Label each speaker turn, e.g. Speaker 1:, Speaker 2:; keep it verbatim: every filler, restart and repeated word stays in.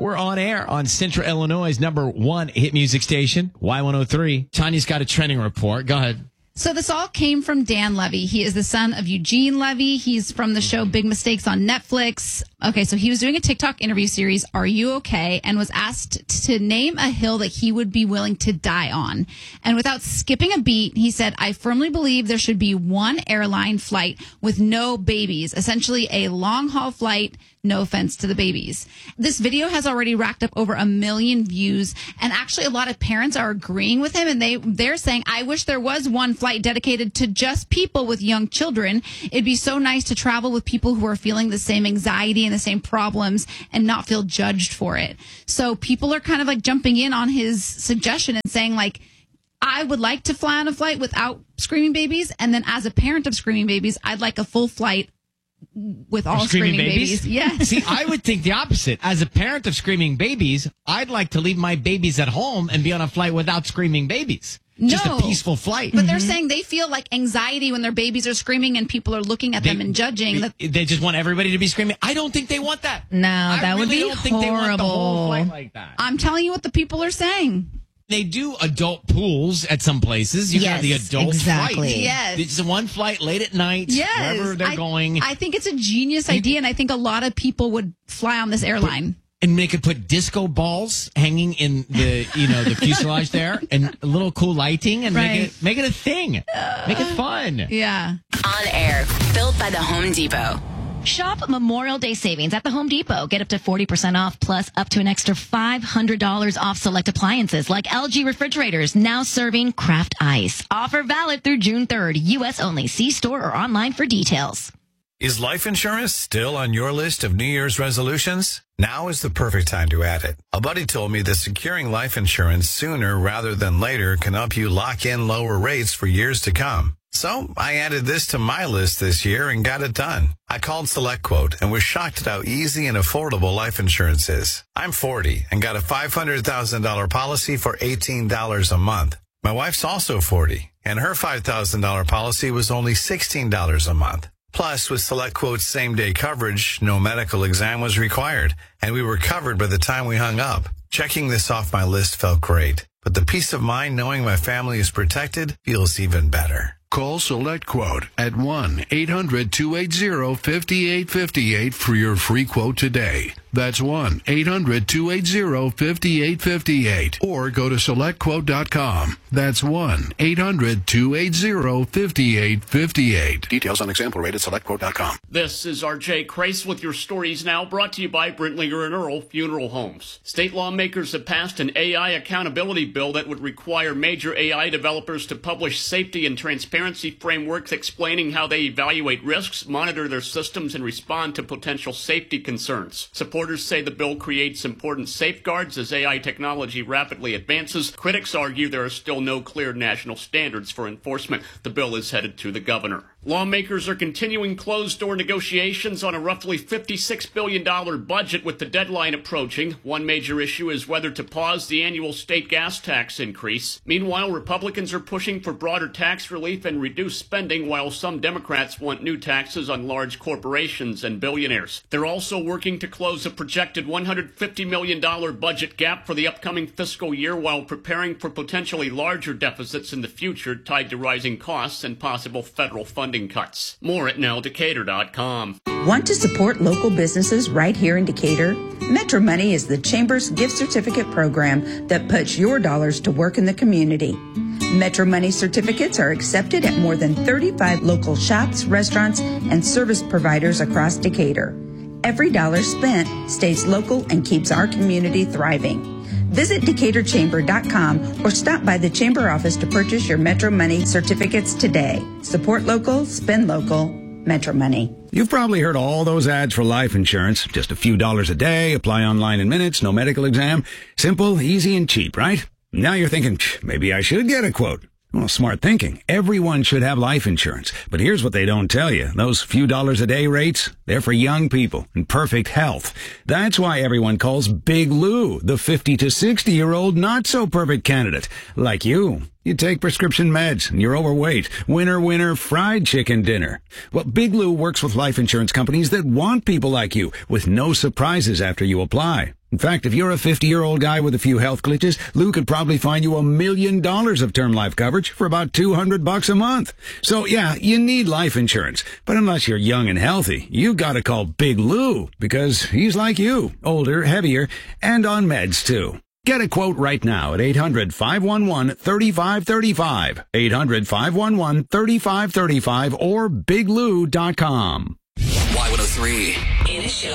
Speaker 1: We're on air on Central Illinois' number one hit music station, Y one oh three. Tanya's got a trending report. Go ahead.
Speaker 2: So this all came from Dan Levy. He is the son of Eugene Levy. He's from the show Big Mistakes on Netflix. Okay, so he was doing a TikTok interview series, Are You Okay? And was asked to name a hill that he would be willing to die on. And without skipping a beat, he said, I firmly believe there should be one airline flight with no babies, essentially a long-haul flight. No offense to the babies. This video has already racked up over a million views. And actually, a lot of parents are agreeing with him. And they, they're saying, I wish there was one flight dedicated to just people with young children. It'd be so nice to travel with people who are feeling the same anxiety and the same problems and not feel judged for it. So people are kind of like jumping in on his suggestion and saying, like, I would like to fly on a flight without screaming babies. And then as a parent of screaming babies, I'd like a full flight with all screaming, screaming babies? babies. Yes.
Speaker 1: See, I would think the opposite. As a parent of screaming babies, I'd like to leave my babies at home and be on a flight without screaming babies. Just no, a peaceful flight.
Speaker 2: But mm-hmm. they're saying they feel like anxiety when their babies are screaming and people are looking at they, them and judging. That
Speaker 1: they just want everybody to be screaming. I don't think they want that.
Speaker 3: No, that
Speaker 1: I
Speaker 3: would
Speaker 1: really
Speaker 3: be
Speaker 1: don't think
Speaker 3: horrible.
Speaker 1: They want the whole flight like that.
Speaker 2: I'm telling you what the people are saying.
Speaker 1: They do adult pools at some places. You
Speaker 3: yes,
Speaker 1: have the adult
Speaker 3: exactly.
Speaker 1: flight.
Speaker 2: Yes.
Speaker 1: It's one flight late at night,
Speaker 2: yes.
Speaker 1: wherever they're
Speaker 2: I,
Speaker 1: going.
Speaker 2: I think it's a genius idea, and I think a lot of people would fly on this airline.
Speaker 1: But, and they could put disco balls hanging in the, you know, the fuselage there, and a little cool lighting, and
Speaker 2: right.
Speaker 1: make it make it a thing. Uh, make it fun.
Speaker 2: Yeah.
Speaker 4: On air, built by the Home Depot.
Speaker 3: Shop Memorial Day savings at the Home Depot. Get up to forty percent off, plus up to an extra five hundred dollars off select appliances like L G refrigerators, now serving craft ice. Offer valid through June third. U S only. See store or online for details.
Speaker 5: Is life insurance still on your list of New Year's resolutions? Now is the perfect time to add it. A buddy told me that securing life insurance sooner rather than later can help you lock in lower rates for years to come. So I added this to my list this year and got it done. I called SelectQuote and was shocked at how easy and affordable life insurance is. I'm forty and got a five hundred thousand dollars policy for eighteen dollars a month. My wife's also forty, and her five thousand dollars policy was only sixteen dollars a month. Plus, with SelectQuote's same-day coverage, no medical exam was required, and we were covered by the time we hung up. Checking this off my list felt great, but the peace of mind knowing my family is protected feels even better.
Speaker 6: Call SelectQuote at one eight hundred two eight zero five eight five eight for your free quote today. That's one eight hundred two eight zero five eight five eight. Or go to select quote dot com. That's one eight hundred two eight zero five eight five eight. Details on example rate at select quote dot com.
Speaker 7: This is R J Crace with your Stories Now, brought to you by Brentlinger and Earl Funeral Homes. State lawmakers have passed an A I accountability bill that would require major A I developers to publish safety and transparency frameworks explaining how they evaluate risks, monitor their systems, and respond to potential safety concerns. Supporters say the bill creates important safeguards as A I technology rapidly advances. Critics argue there are still no clear national standards for enforcement. The bill is headed to the governor. Lawmakers are continuing closed-door negotiations on a roughly fifty-six billion dollars budget with the deadline approaching. One major issue is whether to pause the annual state gas tax increase. Meanwhile, Republicans are pushing for broader tax relief and reduced spending, while some Democrats want new taxes on large corporations and billionaires. They're also working to close a projected one hundred fifty million dollars budget gap for the upcoming fiscal year, while preparing for potentially larger deficits in the future tied to rising costs and possible federal funding cuts. More at now decatur dot com.
Speaker 8: Want to support local businesses right here in Decatur? Metro Money is the Chamber's gift certificate program that puts your dollars to work in the community. Metro Money certificates are accepted at more than thirty-five local shops, restaurants, and service providers across Decatur. Every dollar spent stays local and keeps our community thriving. Visit decatur chamber dot com or stop by the Chamber office to purchase your Metro Money certificates today. Support local, spend local, Metro Money.
Speaker 9: You've probably heard all those ads for life insurance. Just a few dollars a day, apply online in minutes, no medical exam. Simple, easy, and cheap, right? Now you're thinking, maybe I should get a quote. Well, smart thinking. Everyone should have life insurance. But here's what they don't tell you. Those few dollars a day rates, they're for young people in perfect health. That's why everyone calls Big Lou the fifty to sixty year old not so perfect candidate, like you. You take prescription meds and you're overweight. Winner, winner, fried chicken dinner. Well, Big Lou works with life insurance companies that want people like you with no surprises after you apply. In fact, if you're a fifty-year-old guy with a few health glitches, Lou could probably find you a million dollars of term life coverage for about two hundred bucks a month. So yeah, you need life insurance. But unless you're young and healthy, you gotta call Big Lou because he's like you, older, heavier, and on meds too. Get a quote right now at eight hundred, five one one, three five three five, eight hundred, five one one, three five three five or big lou dot com.
Speaker 10: Y one oh three. In a show.